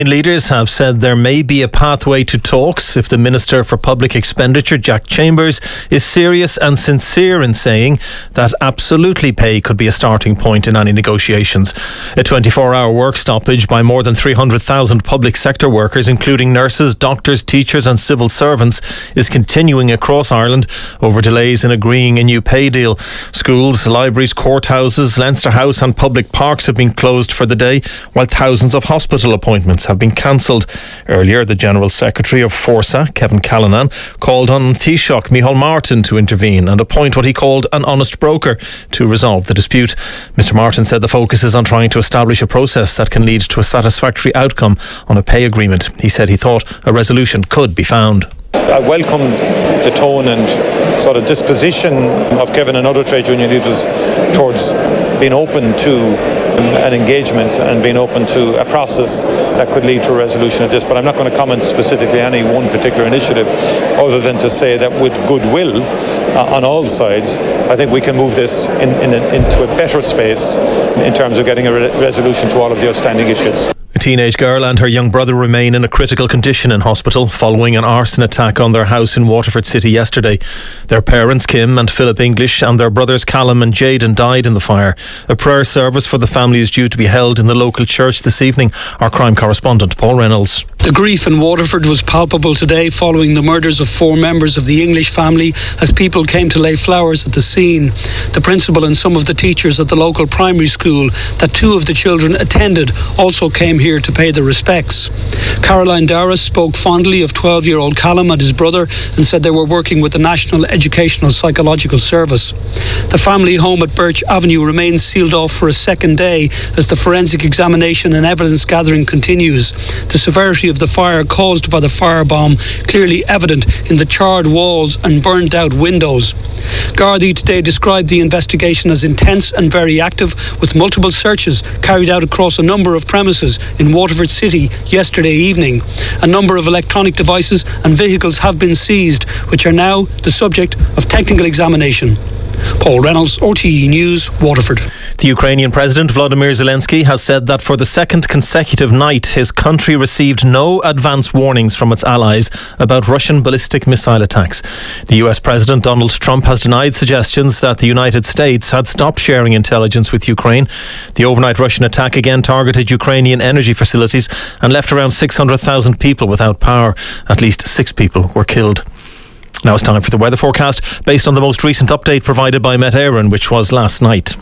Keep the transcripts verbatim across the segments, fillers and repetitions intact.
Leaders have said there may be a pathway to talks if the Minister for Public Expenditure, Jack Chambers, is serious and sincere in saying that absolutely pay could be a starting point in any negotiations. A twenty-four hour work stoppage by more than three hundred thousand public sector workers, including nurses, doctors, teachers and civil servants, is continuing across Ireland over delays in agreeing a new pay deal. Schools, libraries, courthouses, Leinster House and public parks have been closed for the day, while thousands of hospital appointments have been cancelled. Earlier, the General Secretary of Forsa, Kevin Callanan, called on Taoiseach Micheál Martin to intervene and appoint what he called an honest broker to resolve the dispute. Mister Martin said the focus is on trying to establish a process that can lead to a satisfactory outcome on a pay agreement. He said he thought a resolution could be found. I welcome the tone and sort of disposition of Kevin and other trade union leaders towards being open to an engagement and being open to a process that could lead to a resolution of this. But I'm not going to comment specifically on any one particular initiative, other than to say that with goodwill uh, on all sides, I think we can move this in, in a, into a better space in terms of getting a re- resolution to all of the outstanding issues. A teenage girl and her young brother remain in a critical condition in hospital following an arson attack on their house in Waterford City yesterday. Their parents, Kim and Philip English, and their brothers Callum and Jayden died in the fire. A prayer service for the family is due to be held in the local church this evening. Our crime correspondent, Paul Reynolds. The grief in Waterford was palpable today following the murders of four members of the English family as people came to lay flowers at the scene. The principal and some of the teachers at the local primary school that two of the children attended also came here to pay their respects. Caroline Dowras spoke fondly of twelve-year-old Callum and his brother and said they were working with the National Educational Psychological Service. The family home at Birch Avenue remains sealed off for a second day as the forensic examination and evidence gathering continues. The severity of the fire caused by the firebomb clearly evident in the charred walls and burned out windows. Gardaí today described the investigation as intense and very active, with multiple searches carried out across a number of premises in Waterford City yesterday evening. A number of electronic devices and vehicles have been seized, which are now the subject of technical examination. Paul Reynolds, R T E News, Waterford. The Ukrainian President Volodymyr Zelensky has said that for the second consecutive night his country received no advance warnings from its allies about Russian ballistic missile attacks. The U S President Donald Trump has denied suggestions that the United States had stopped sharing intelligence with Ukraine. The overnight Russian attack again targeted Ukrainian energy facilities and left around six hundred thousand people without power. At least six people were killed. Now it's time for the weather forecast based on the most recent update provided by Met Éireann, which was last night.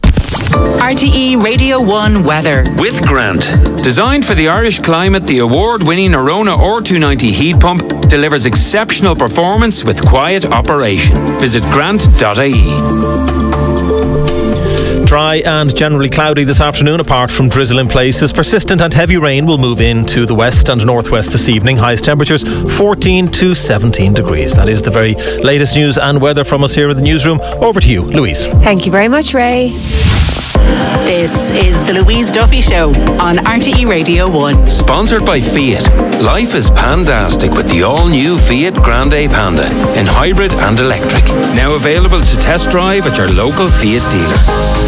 R T E Radio one weather. With Grant. Designed for the Irish climate, the award-winning Arona R two ninety heat pump delivers exceptional performance with quiet operation. Visit grant dot I E. Dry and generally cloudy this afternoon, apart from drizzle in places. Persistent and heavy rain will move into the west and northwest this evening. Highest temperatures fourteen to seventeen degrees. That is the very latest news and weather from us here in the newsroom. Over to you, Louise. Thank you very much, Ray. This is the Louise Duffy Show on R T E Radio one. Sponsored by Fiat. Life is pandastic with the all-new Fiat Grande Panda in hybrid and electric. Now available to test drive at your local Fiat dealer.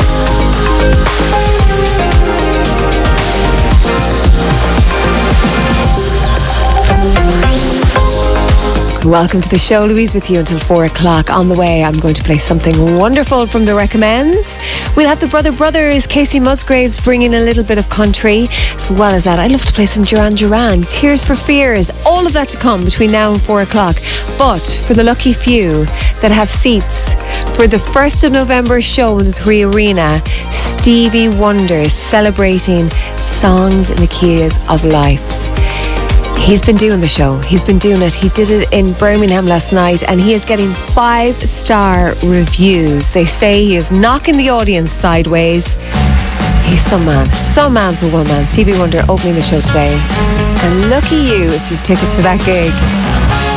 Welcome to the show, Louise, with you until four o'clock. On the way, I'm going to play something wonderful from the Recommends. We'll have the Brother Brothers, Casey Musgraves, bringing a little bit of country. As well as that, I'd love to play some Duran Duran, Tears for Fears. All of that to come between now and four o'clock. But for the lucky few that have seats for the first of November show in the Three Arena, Stevie Wonder celebrating songs in the keys of life. He's been doing the show. He's been doing it. He did it in Birmingham last night and he is getting five-star reviews. They say he is knocking the audience sideways. He's some man. Some man for one man. Stevie Wonder opening the show today. And lucky you if you've tickets for that gig.